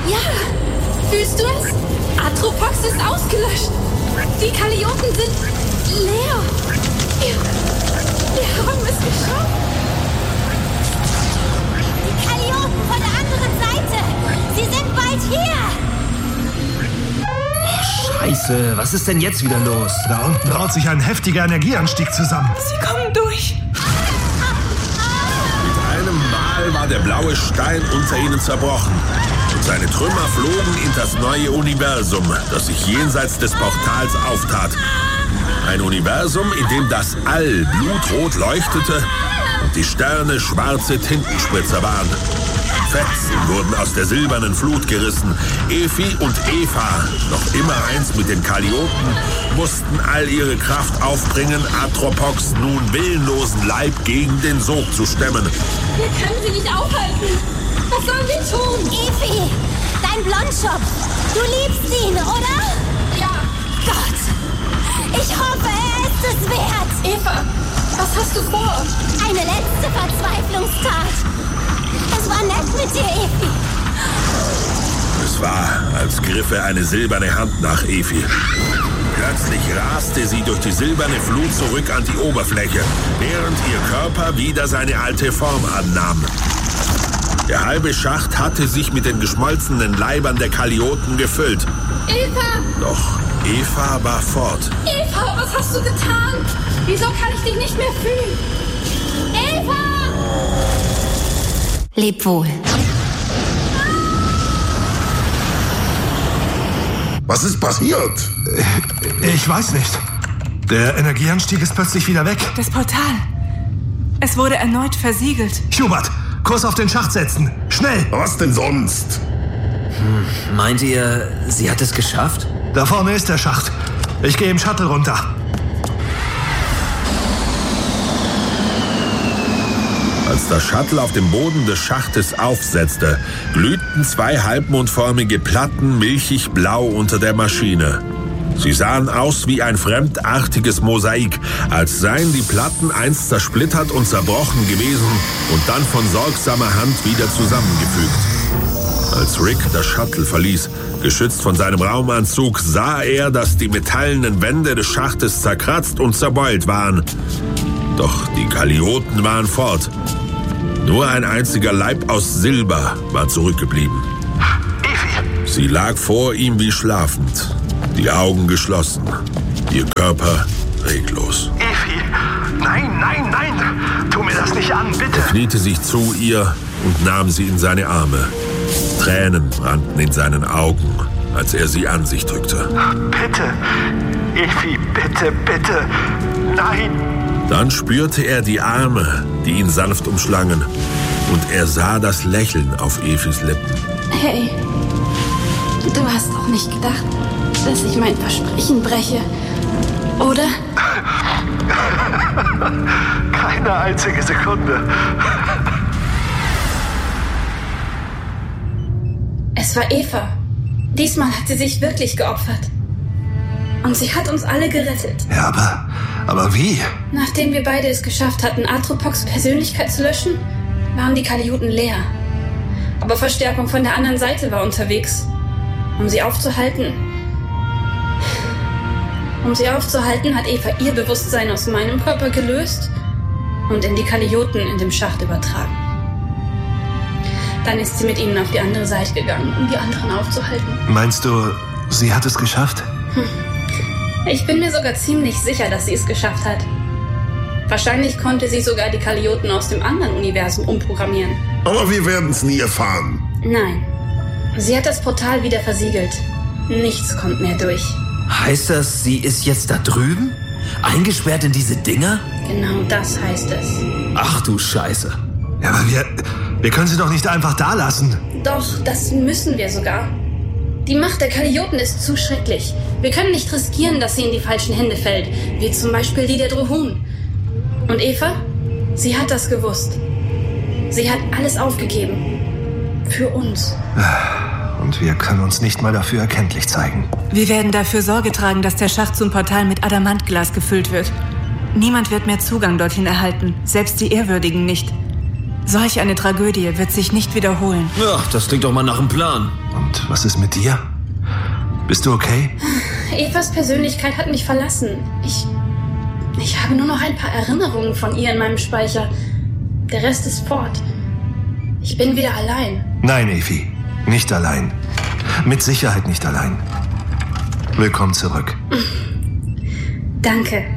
Ja, fühlst du es? Atropox ist ausgelöscht. Die Kalioten sind leer. Wir haben es geschafft. Die Kalioten von der anderen Seite. Sie sind bald hier. Scheiße, was ist denn jetzt wieder los? Da unten braut sich ein heftiger Energieanstieg zusammen. Sie kommen durch. Mit einem Mal war der blaue Stein unter ihnen zerbrochen. Und seine Trümmer flogen in das neue Universum, das sich jenseits des Portals auftat. Ein Universum, in dem das All blutrot leuchtete und die Sterne schwarze Tintenspritzer waren. Fetzen wurden aus der silbernen Flut gerissen. Efi und Eva, noch immer eins mit den Kalioten, mussten all ihre Kraft aufbringen, Atropox nun willenlosen Leib gegen den Sog zu stemmen. Wir können sie nicht aufhalten. Was sollen wir tun? Efi, dein Blondschopf. Du liebst ihn, oder? Ja. Gott, ich hoffe, er ist es wert. Eva, was hast du vor? Eine letzte Verzweiflungstat. Es war nett mit dir, Efi. Es war, als griffe eine silberne Hand nach Efi. Plötzlich raste sie durch die silberne Flut zurück an die Oberfläche, während ihr Körper wieder seine alte Form annahm. Der halbe Schacht hatte sich mit den geschmolzenen Leibern der Kalioten gefüllt. Eva! Doch Eva war fort. Eva, was hast du getan? Wieso kann ich dich nicht mehr fühlen? Eva! Leb wohl. Was ist passiert? Ich weiß nicht. Der Energieanstieg ist plötzlich wieder weg. Das Portal. Es wurde erneut versiegelt. Hubert, Kurs auf den Schacht setzen. Schnell! Was denn sonst? Meint ihr, sie hat es geschafft? Da vorne ist der Schacht. Ich gehe im Shuttle runter. Als das Shuttle auf dem Boden des Schachtes aufsetzte, glühten zwei halbmondförmige Platten milchig blau unter der Maschine. Sie sahen aus wie ein fremdartiges Mosaik, als seien die Platten einst zersplittert und zerbrochen gewesen und dann von sorgsamer Hand wieder zusammengefügt. Als Rick das Shuttle verließ, geschützt von seinem Raumanzug, sah er, dass die metallenen Wände des Schachtes zerkratzt und zerbeult waren. Doch die Kalioten waren fort. Nur ein einziger Leib aus Silber war zurückgeblieben. Efi! Sie lag vor ihm wie schlafend, die Augen geschlossen, ihr Körper reglos. Efi! Nein, nein, nein! Tu mir das nicht an, bitte! Er kniete sich zu ihr und nahm sie in seine Arme. Tränen brannten in seinen Augen, als er sie an sich drückte. Bitte! Efi, bitte, bitte! Nein! Dann spürte er die Arme, die ihn sanft umschlangen, und er sah das Lächeln auf Efis Lippen. Hey, du hast doch nicht gedacht, dass ich mein Versprechen breche, oder? Keine einzige Sekunde. Es war Eva. Diesmal hat sie sich wirklich geopfert. Und sie hat uns alle gerettet. Ja, aber wie? Nachdem wir beide es geschafft hatten, Atropox' Persönlichkeit zu löschen, waren die Kalioten leer. Aber Verstärkung von der anderen Seite war unterwegs. Um sie aufzuhalten, hat Eva ihr Bewusstsein aus meinem Körper gelöst und in die Kalioten in dem Schacht übertragen. Dann ist sie mit ihnen auf die andere Seite gegangen, um die anderen aufzuhalten. Meinst du, sie hat es geschafft? Ich bin mir sogar ziemlich sicher, dass sie es geschafft hat. Wahrscheinlich konnte sie sogar die Kalioten aus dem anderen Universum umprogrammieren. Aber wir werden es nie erfahren. Nein. Sie hat das Portal wieder versiegelt. Nichts kommt mehr durch. Heißt das, sie ist jetzt da drüben? Eingesperrt in diese Dinger? Genau das heißt es. Ach du Scheiße. Ja, aber wir können sie doch nicht einfach da lassen. Doch, das müssen wir sogar. Die Macht der Kalioten ist zu schrecklich. Wir können nicht riskieren, dass sie in die falschen Hände fällt, wie zum Beispiel die der Drohun. Und Eva? Sie hat das gewusst. Sie hat alles aufgegeben. Für uns. Und wir können uns nicht mal dafür erkenntlich zeigen. Wir werden dafür Sorge tragen, dass der Schacht zum Portal mit Adamantglas gefüllt wird. Niemand wird mehr Zugang dorthin erhalten, selbst die Ehrwürdigen nicht. Solch eine Tragödie wird sich nicht wiederholen. Ja, das klingt doch mal nach einem Plan. Und was ist mit dir? Bist du okay? Evas Persönlichkeit hat mich verlassen. Ich habe nur noch ein paar Erinnerungen von ihr in meinem Speicher. Der Rest ist fort. Ich bin wieder allein. Nein, Evi. Nicht allein. Mit Sicherheit nicht allein. Willkommen zurück. Danke.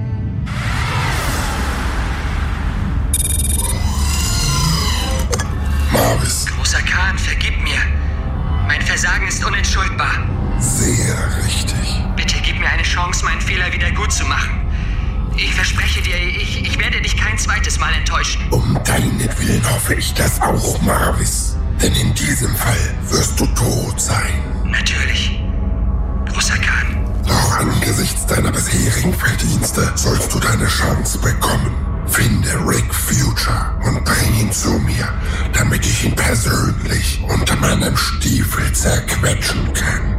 Marvis, Großer Khan, vergib mir. Mein Versagen ist unentschuldbar. sehr richtig. Bitte gib mir eine Chance, meinen Fehler wieder gut zu machen. Ich verspreche dir, ich werde dich kein zweites Mal enttäuschen. Um deinetwillen hoffe ich das auch, Marvis. Denn in diesem Fall wirst du tot sein. Natürlich. Großer Khan. Doch angesichts deiner bisherigen Verdienste sollst du deine Chance bekommen. Finde Rick Future und bring ihn zu mir, damit ich ihn persönlich unter meinem Stiefel zerquetschen kann.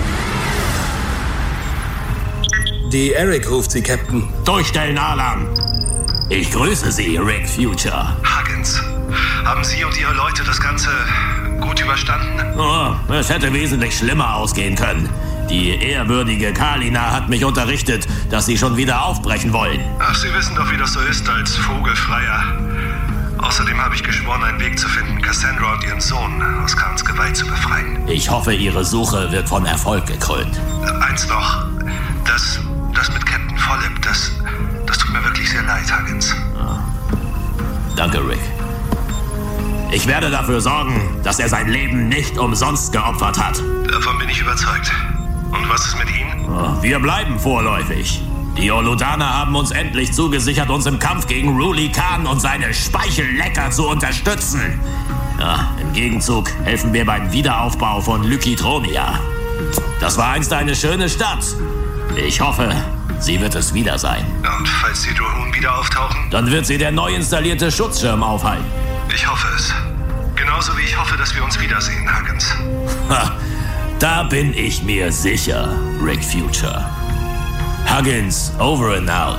Die Eric ruft Sie, Captain. Durchstellen, Alarm. Ich grüße Sie, Rick Future. Huggins, haben Sie und Ihre Leute das Ganze gut überstanden? Oh, es hätte wesentlich schlimmer ausgehen können. Die ehrwürdige Kalina hat mich unterrichtet, dass Sie schon wieder aufbrechen wollen. Ach, Sie wissen doch, wie das so ist als Vogelfreier. Außerdem habe ich geschworen, einen Weg zu finden, Cassandra und ihren Sohn aus Khans Gewalt zu befreien. Ich hoffe, Ihre Suche wird von Erfolg gekrönt. Eins noch. Das mit Captain Follip, das tut mir wirklich sehr leid, Huggins. Danke, Rick. Ich werde dafür sorgen, dass er sein Leben nicht umsonst geopfert hat. Davon bin ich überzeugt. Und was ist mit Ihnen? Wir bleiben vorläufig. Die Oludaner haben uns endlich zugesichert, uns im Kampf gegen Ruli Khan und seine Speichellecker zu unterstützen. Ja, im Gegenzug helfen wir beim Wiederaufbau von Lykitronia. Das war einst eine schöne Stadt. Ich hoffe, sie wird es wieder sein. Und falls die Drohnen wieder auftauchen? Dann wird sie der neu installierte Schutzschirm aufhalten. Ich hoffe es. Genauso wie ich hoffe, dass wir uns wiedersehen, Huggins. Ha, da bin ich mir sicher, Rick Future. Huggins, over and out.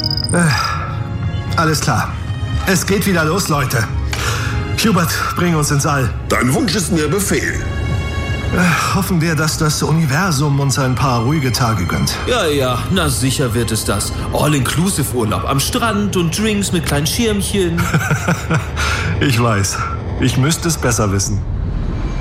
Alles klar. Es geht wieder los, Leute. Hubert, bring uns ins All. Dein Wunsch ist mir Befehl. Hoffen wir, dass das Universum uns ein paar ruhige Tage gönnt. Ja, na sicher wird es das. All-Inclusive-Urlaub am Strand und Drinks mit kleinen Schirmchen. Ich weiß. Ich müsste es besser wissen.